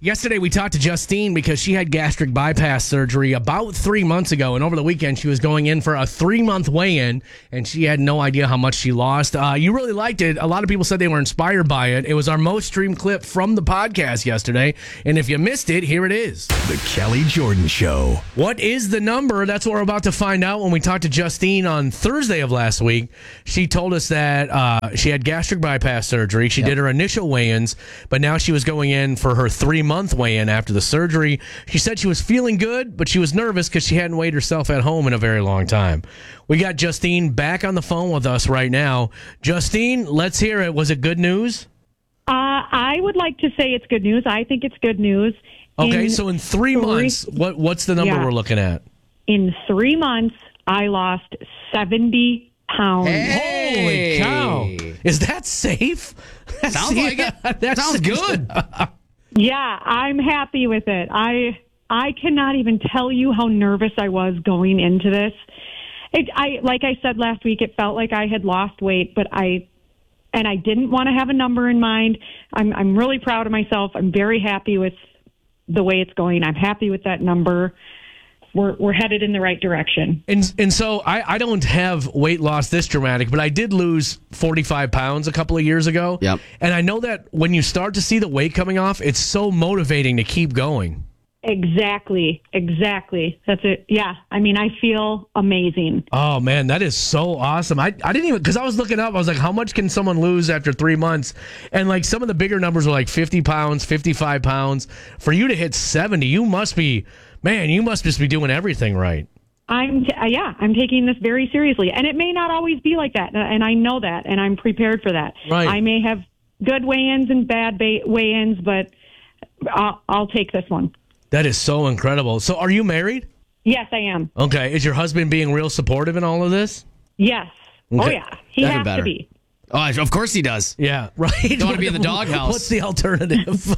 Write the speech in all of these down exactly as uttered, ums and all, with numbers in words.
Yesterday, we talked to Justine because she had gastric bypass surgery about three months ago. And over the weekend, she was going in for a three-month weigh-in, and she had no idea how much she lost. Uh, you really liked it. A lot of people said they were inspired by it. It was our most streamed clip from the podcast yesterday. And if you missed it, here it is. The Kelly Jordan Show. What is the number? That's what we're about to find out when we talked to Justine on Thursday of last week. She told us that uh, she had gastric bypass surgery. She yep. did her initial weigh-ins, but now she was going in for her three-month month weigh-in after the surgery. She said she was feeling good, but she was nervous because she hadn't weighed herself at home in a very long time. We got Justine back on the phone with us right now. Justine, let's hear it. Was it good news? Uh, I would like to say it's good news. I think it's good news. Okay, in so in three, three months, what what's the number yeah. we're looking at? In three months, I lost seventy pounds. Hey. Holy cow. Is that safe? Sounds like it. That sounds good. Yeah, I'm happy with it. I I cannot even tell you how nervous I was going into this. It, I like I said last week, it felt like I had lost weight, but I and I didn't want to have a number in mind. I'm I'm really proud of myself. I'm very happy with the way it's going. I'm happy with that number. We're we're headed in the right direction. And and so I, I don't have weight loss this dramatic, but I did lose forty-five pounds a couple of years ago. Yep. And I know that when you start to see the weight coming off, it's so motivating to keep going. Exactly. Exactly. That's it. Yeah. I mean, I feel amazing. Oh, man, that is so awesome. I, I didn't even, because I was looking up, I was like, how much can someone lose after three months? And like some of the bigger numbers were like fifty pounds, fifty-five pounds. For you to hit seventy, you must be, man, you must just be doing everything right. I'm, t- uh, yeah, I'm taking this very seriously. And it may not always be like that. And I know that, and I'm prepared for that. Right. I may have good weigh-ins and bad ba- weigh-ins, but I'll, I'll take this one. That is so incredible. So are you married? Yes, I am. Okay. Is your husband being real supportive in all of this? Yes. Okay. Oh, yeah. He That'd has be better. to be. Oh, of course he does. Yeah, right. Don't want to be in the doghouse. What's the alternative?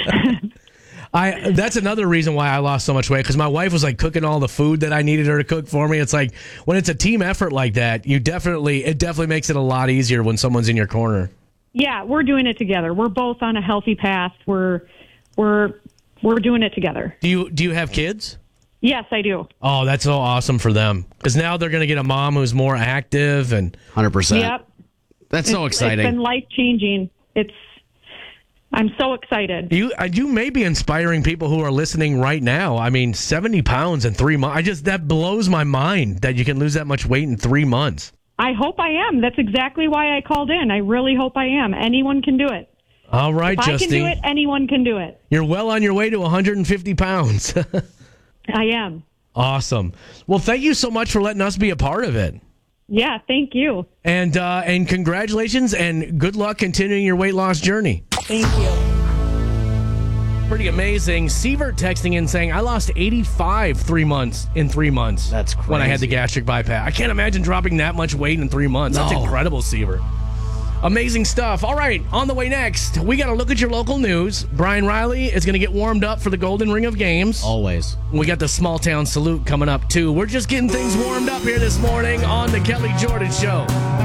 I that's another reason why I lost so much weight, because my wife was like cooking all the food that I needed her to cook for me. It's like when it's a team effort like that, you definitely it definitely makes it a lot easier when someone's in your corner. Yeah, we're doing it together. We're both on a healthy path. We're we're we're doing it together. Do you do you have kids? Yes, I do. Oh, that's so awesome for them, because now they're going to get a mom who's more active and one hundred percent. Yep. That's so it's, exciting. It's been life changing. It's I'm so excited. You you may be inspiring people who are listening right now. I mean, seventy pounds in three months. I just that blows my mind that you can lose that much weight in three months. I hope I am. That's exactly why I called in. I really hope I am. Anyone can do it. All right, if Justine. I can do it, anyone can do it. You're well on your way to one hundred fifty pounds. I am. Awesome. Well, thank you so much for letting us be a part of it. Yeah, thank you. And uh, and congratulations and good luck continuing your weight loss journey. Thank you. Pretty amazing. Sievert texting in saying, I lost eighty-five three months in three months. That's crazy. When I had the gastric bypass. I can't imagine dropping that much weight in three months. No. That's incredible, Sievert. Amazing stuff. All right, on the way next, we got to look at your local news. Brian Riley is going to get warmed up for the Golden Ring of Games. Always. We got the Small Town Salute coming up, too. We're just getting things warmed up here this morning on the Kelly Jordan Show.